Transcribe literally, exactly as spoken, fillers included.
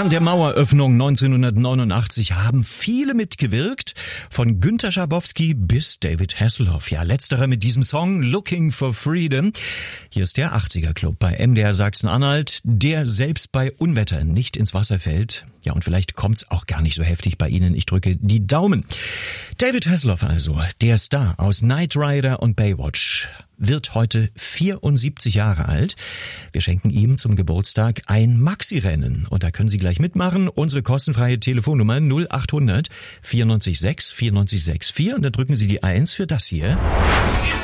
An der Maueröffnung neunzehnhundertneunundachtzig haben viele mitgewirkt, von Günter Schabowski bis David Hasselhoff. Ja, letzterer mit diesem Song Looking for Freedom. Hier ist der achtziger Club bei M D R Sachsen-Anhalt, der selbst bei Unwetter nicht ins Wasser fällt. Ja, und vielleicht kommt's auch gar nicht so heftig bei Ihnen. Ich drücke die Daumen. David Hasselhoff also, der Star aus Knight Rider und Baywatch, wird heute vierundsiebzig Jahre alt. Wir schenken ihm zum Geburtstag ein Maxi-Rennen. Und da können Sie gleich mitmachen. Unsere kostenfreie Telefonnummer null achthundert vierundneunzig sechs vierundneunzig sechs vier. Und da drücken Sie die eins für das hier.